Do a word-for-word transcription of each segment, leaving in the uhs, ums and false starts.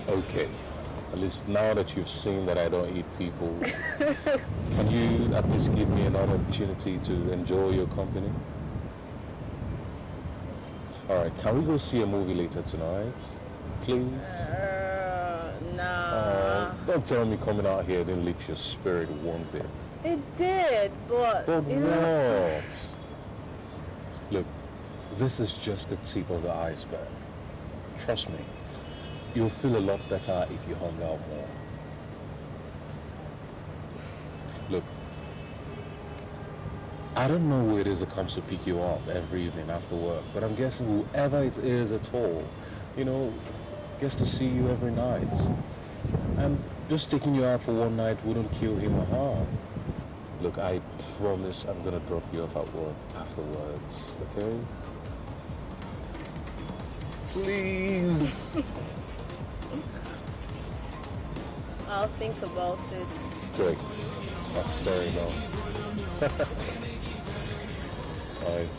Okay. At least now that you've seen that I don't eat people, can you at least give me another opportunity to enjoy your company? Alright, can we go see a movie later tonight? Please? Uh, nah. Oh, don't tell me coming out here didn't lift your spirit one bit. It did, but... But you know- what? Look, this is just the tip of the iceberg. Trust me, you'll feel a lot better if you hung out more. Look, I don't know who it is that comes to pick you up every evening after work, but I'm guessing whoever it is at all, you know, gets to see you every night. And just taking you out for one night wouldn't kill him or her. Look, I promise I'm gonna drop you off at work afterwards, okay? Please! I'll think about it. Great. That's very long. Alright.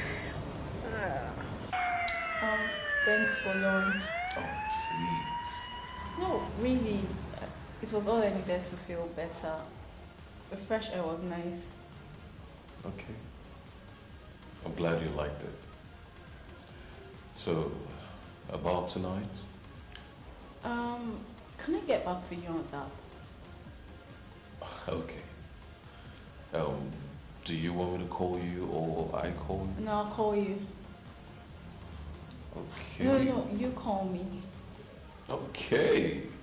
Um, thanks for lunch. Oh, please. No, really, uh, it was all I needed to feel better. The fresh air was nice. Okay. I'm glad you liked it. So, about tonight? Um, can I get back to you on that? Okay. Um, do you want me to call you or I call you? No, I'll call you. Okay. No, no, you call me. Okay.